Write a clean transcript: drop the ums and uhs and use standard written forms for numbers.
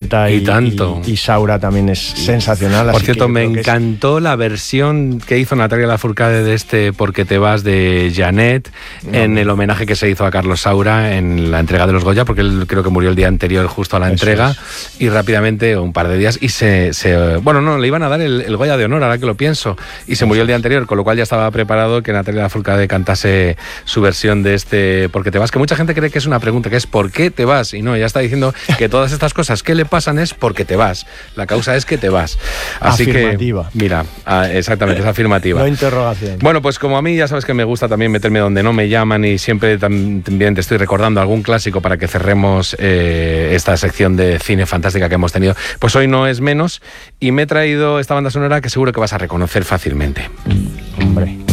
Travolta y tanto. Y Saura también es sensacional. Por cierto, me encantó la versión que hizo Natalia Lafourcade de este Porque te vas de Janet, en el homenaje que se hizo a Carlos Saura en la entrega de los Goya, porque él creo que murió el día anterior justo a la entrega, y rápidamente, un par de días, y bueno, no, le iban a dar el Goya de honor, ahora que lo pienso, y se murió el día anterior, con lo cual ya estaba preparado que Natalia Lafourcade cantase su versión de este Porque te vas, que mucha gente cree que es una pregunta, que es ¿por qué te vas? Y no, ya está diciendo que todas estas cosas que le pasan es porque te vas. La causa es que te vas. Así afirmativa. Que, mira, exactamente, es afirmativa. No interrogación. Bueno, pues como a mí ya sabes que me gusta también meterme donde no me llaman, y siempre también te estoy recordando algún clásico para que cerremos esta sección de cine fantástica que hemos tenido, pues hoy no es menos, y me he traído esta banda sonora que seguro que vas a reconocer fácilmente. Hombre.